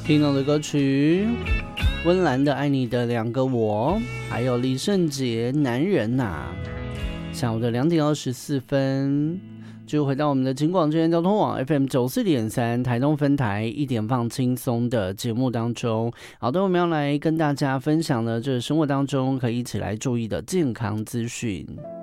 听到的歌曲温岚的《爱你的两个我》，还有李圣杰《男人呐》。下午的2点24分，就回到我们的警广之声交通网 FM 94.3台东分台1点放轻松的节目当中。好的，我们要来跟大家分享的，就是生活当中可以一起来注意的健康资讯。